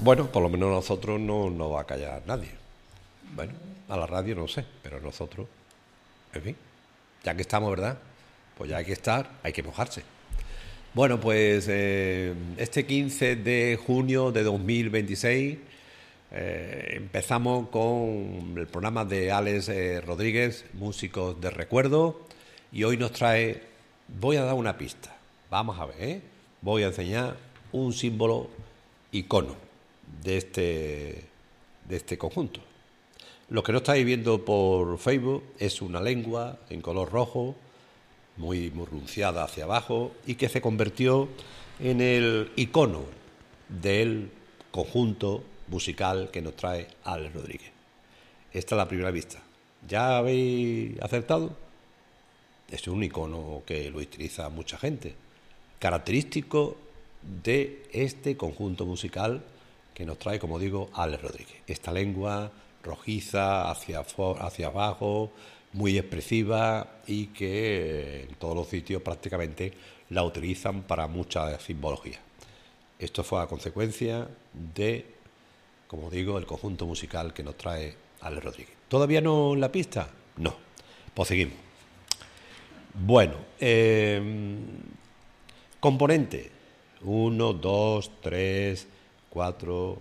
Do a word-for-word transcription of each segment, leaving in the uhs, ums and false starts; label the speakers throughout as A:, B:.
A: Bueno, por lo menos a nosotros no nos va a callar nadie. Bueno, a la radio no sé, pero nosotros, en fin, ya que estamos, ¿verdad? Pues ya hay que estar, hay que mojarse. Bueno, pues eh, este quince de junio de dos mil veintiséis eh, empezamos con el programa de Alex eh, Rodríguez, Músicos de Recuerdo, y hoy nos trae, voy a dar una pista, vamos a ver, ¿eh? Voy a enseñar un símbolo icono de este, de este conjunto. Lo que no estáis viendo por Facebook es una lengua en color rojo, muy murrunciada hacia abajo, y que se convirtió en el icono del conjunto musical que nos trae Alex Rodríguez. Esta es la primera vista. ¿Ya habéis acertado? Es un icono que lo utiliza mucha gente, característico de este conjunto musical que nos trae, como digo, Alex Rodríguez. Esta lengua rojiza, hacia, hacia abajo, muy expresiva, y que en todos los sitios prácticamente la utilizan para mucha simbología. Esto fue a consecuencia de, como digo, el conjunto musical que nos trae Alex Rodríguez. ¿Todavía no en la pista? No. Pues seguimos. Bueno, eh, componente. Uno, dos, tres, cuatro,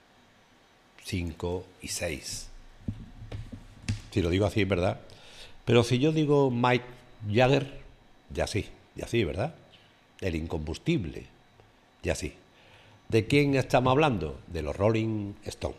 A: cinco y seis. Si lo digo así, es verdad. Pero si yo digo Mike Jagger, ya sí, ya sí, ¿verdad? El incombustible, ya sí. ¿De quién estamos hablando? De los Rolling Stones.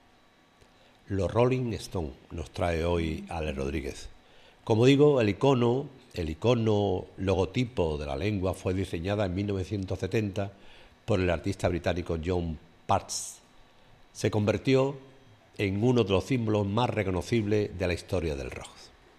A: Los Rolling Stones nos trae hoy Alex Rodríguez. Como digo, el icono, el icono logotipo de la lengua fue diseñada en mil novecientos setenta por el artista británico John Parks. Se convirtió en uno de los símbolos más reconocibles de la historia del rock.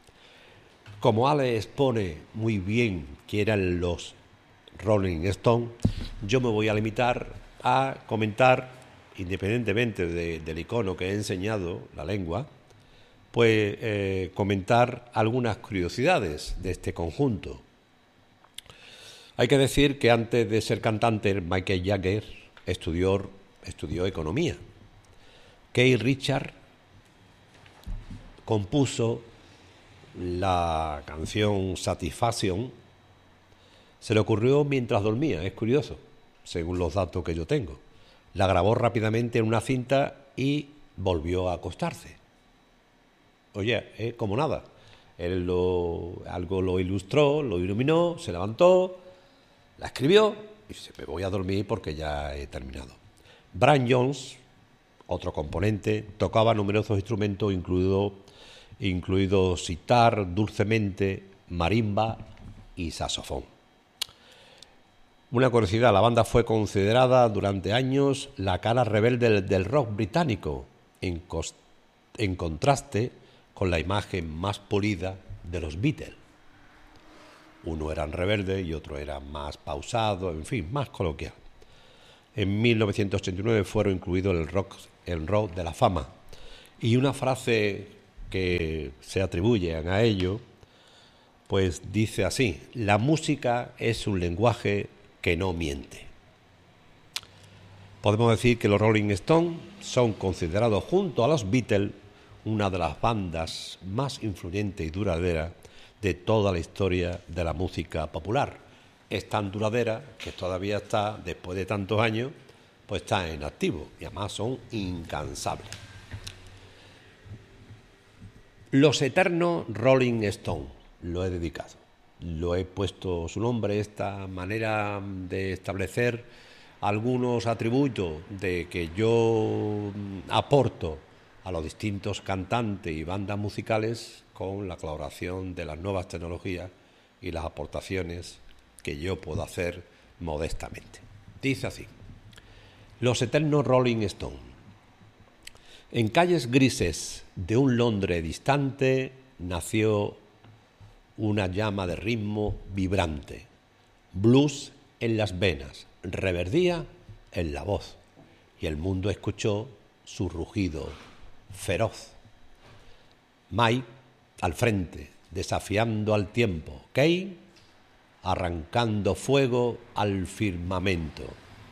A: Como Alex expone muy bien quién eran los Rolling Stones, yo me voy a limitar a comentar, independientemente de, del icono que he enseñado, la lengua, pues eh, comentar algunas curiosidades de este conjunto. Hay que decir que antes de ser cantante, Michael Jagger estudió, estudió economía. Keith Richards compuso la canción Satisfaction. Se le ocurrió mientras dormía, es curioso, según los datos que yo tengo. La grabó rápidamente en una cinta y volvió a acostarse. Oye, eh, como nada. Él lo, algo lo ilustró, lo iluminó, se levantó, la escribió y dice, me voy a dormir porque ya he terminado. Brian Jones, otro componente, tocaba numerosos instrumentos, incluido, incluido sitar, dulcemente, marimba y saxofón. Una curiosidad, la banda fue considerada durante años la cara rebelde del, del rock británico, en, cos, en contraste con la imagen más pulida de los Beatles. Uno eran rebeldes y otro era más pausado, en fin, más coloquial. En mil novecientos ochenta y nueve fueron incluidos en el rock, el rock de la fama. Y una frase que se atribuye a ello, pues dice así: la música es un lenguaje que no miente. Podemos decir que los Rolling Stones son considerados, junto a los Beatles, una de las bandas más influyentes y duraderas de toda la historia de la música popular. Es tan duradera que todavía está, después de tantos años, pues está en activo y además son incansables. Los eternos Rolling Stones, lo he dedicado. Lo he puesto su nombre, esta manera de establecer algunos atributos de que yo aporto a los distintos cantantes y bandas musicales con la colaboración de las nuevas tecnologías y las aportaciones que yo puedo hacer modestamente. Dice así: los eternos Rolling Stones. En calles grises de un Londres distante nació una llama de ritmo vibrante, blues en las venas, reverdía en la voz, y el mundo escuchó su rugido feroz. Mike al frente, desafiando al tiempo, Kay arrancando fuego al firmamento.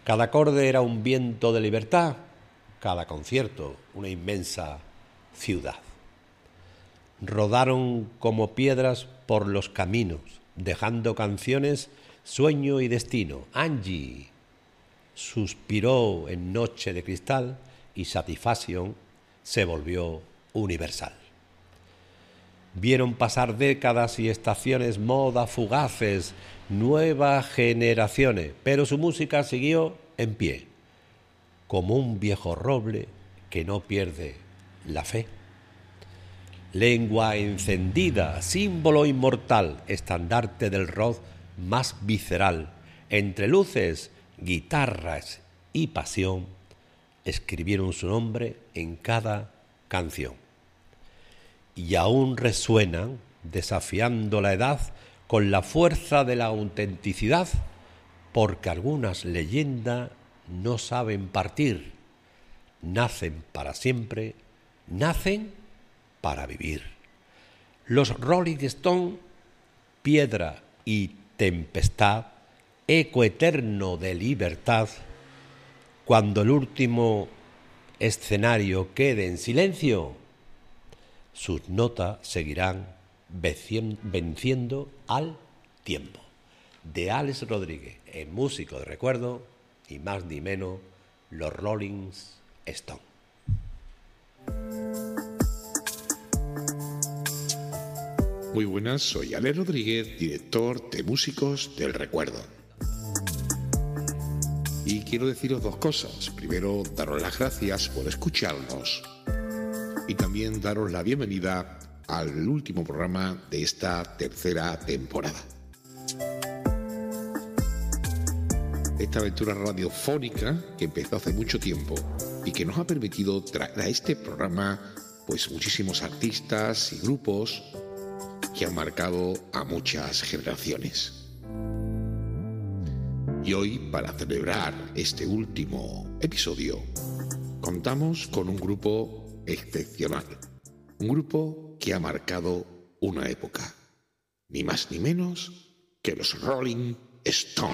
A: Cada acorde era un viento de libertad, cada concierto una inmensa ciudad. Rodaron como piedras por los caminos, dejando canciones, sueño y destino. Angie suspiró en noche de cristal y Satisfaction se volvió universal. Vieron pasar décadas y estaciones, modas fugaces, nuevas generaciones, pero su música siguió en pie, como un viejo roble que no pierde la fe. Lengua encendida, símbolo inmortal, estandarte del rock más visceral, entre luces, guitarras y pasión, escribieron su nombre en cada canción. Y aún resuenan, desafiando la edad, con la fuerza de la autenticidad, porque algunas leyendas no saben partir, nacen para siempre, nacen para vivir. Los Rolling Stones, piedra y tempestad, eco eterno de libertad, cuando el último escenario quede en silencio, sus notas seguirán venciendo al tiempo. De Alex Rodríguez, el músico de recuerdo, y más ni menos, los Rolling Stones.
B: Muy buenas, soy Alex Rodríguez, director de Músicos del Recuerdo. Y quiero deciros dos cosas. Primero, daros las gracias por escucharnos. Y también daros la bienvenida al último programa de esta tercera temporada. Esta aventura radiofónica que empezó hace mucho tiempo y que nos ha permitido traer a este programa pues muchísimos artistas y grupos que han marcado a muchas generaciones. Y hoy, para celebrar este último episodio, contamos con un grupo excepcional, un grupo que ha marcado una época, ni más ni menos que los Rolling Stones.